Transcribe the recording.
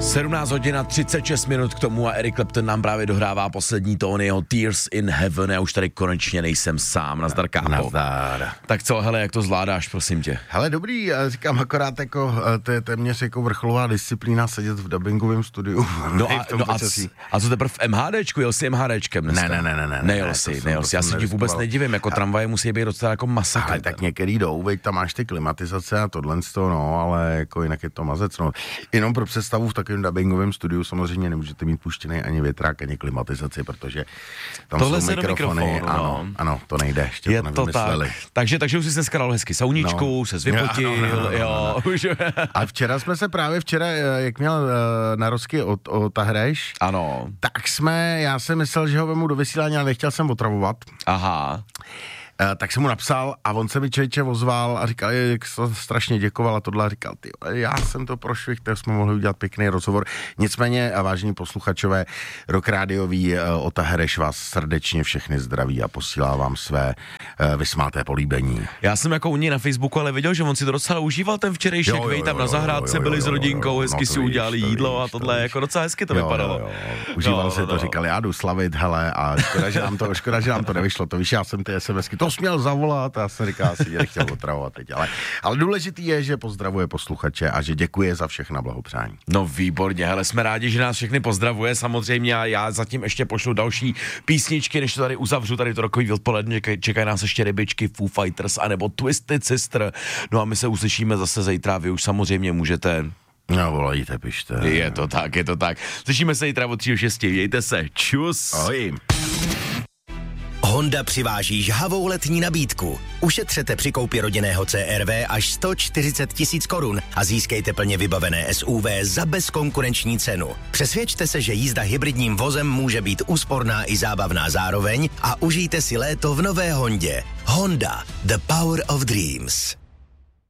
17 hodin a 36 minut k tomu a Eric Clapton nám právě dohrává poslední tóny jeho Tears in Heaven. Já už tady konečně nejsem sám. Nazdar, kámo. Nazdar. Tak co, hele, jak to zvládáš, prosím tě? Hele, dobrý, já říkám akorát jako, to je téměř jako vrcholová disciplína sedět v dubbingovém studiu. A co teprve v MHDčku? Jel jsi MHDčkem dneska? Ne. Nejel jsi. Já si ti vůbec nedivím, jako tramvaje musí být docela jako masakr. Ale tak některý jdou, veď tam máš ty klimatizace a tohle, no, ale jako jinak je to mazec, no. Jenom pro představu v takovém dubbingovém studiu samozřejmě nemůžete mít puštěný ani větrák, ani klimatizaci, protože tam tohle jsou mikrofony. Ano, to nejde, ještě je to nevymysleli. Tak. Takže už jsi dneska dal hezky sauničku, se vypotil, jo. A včera jsme se jak měl narozky o Tahreš, ano. Tak já jsem myslel, že ho vemu do vysílání, ale nechtěl jsem otravovat. Aha. Tak jsem mu napsal a on se mi člověče ozval a říkal, jak strašně děkoval a tohle a říkal, ty, já jsem to prošvih, tak jsme mohli udělat pěkný rozhovor. Nicméně, a vážení posluchačové, Rock Rádiový Ota Hereš vás srdečně všechny zdraví a posílá vám své vysmáté políbení. Já jsem jako u něj na Facebooku, ale viděl, že on si to docela užíval ten včerejšek, vej tam na zahrádce byli s rodinkou, hezky si udělali jídlo a tohle, jako docela hezky to vypadalo. Užíval si to, říkal, já jdu slavit, hele, a škoda, že nám to nevyšlo, to víš, já jsem ty SMSky, to směl zavolat a já jsem říkal, asi nechtěl otravovat teď, ale důležitý je, že pozdravuje posluchače a že děkuje za všechna blahopřání. No výborně, hele, jsme rádi, že nás všechny pozdravuje, samozřejmě a já zatím ještě pošlu další písničky, než to tady uzavřu, tady to rokový odpoledne, čekají nás ještě Rybičky, Foo Fighters anebo Twisted Sister, no a my se uslyšíme zase zítra, vy už samozřejmě můžete. No volejte, pište. Je to tak. Slyšíme se zítra od 3:06, mějte se, čus. Ahoj. Honda přiváží žhavou letní nabídku. Ušetřete při koupi rodinného CR-V až 140 000 korun a získejte plně vybavené SUV za bezkonkurenční cenu. Přesvědčte se, že jízda hybridním vozem může být úsporná i zábavná zároveň a užijte si léto v nové Hondě. Honda, the power of dreams.